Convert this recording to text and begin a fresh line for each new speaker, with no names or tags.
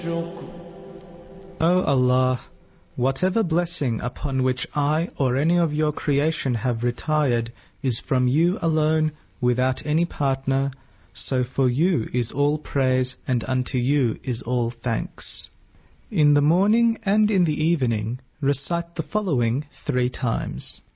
O Allah, whatever blessing upon which I or any of your creation have retired is from you alone, without any partner, so for you is all praise and unto you is all thanks. In the morning and in the evening recite the following 3 times.